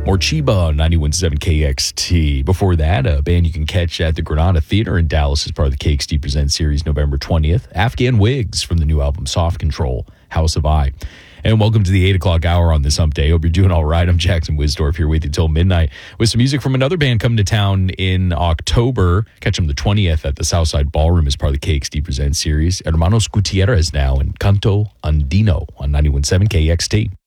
Or Chiba on 91.7 KXT. Before that, a band you can catch at the Granada Theater in Dallas as part of the KXT Presents series November 20th. Afghan Wigs from the new album Soft Control, House of I. And welcome to the 8 o'clock hour on this hump day. Hope you're doing all right. I'm Jackson Wisdorf here with you till midnight with some music from another band coming to town in October. Catch them the 20th at the Southside Ballroom as part of the KXT Presents series. Hermanos Gutierrez now and Canto Andino on 91.7 KXT.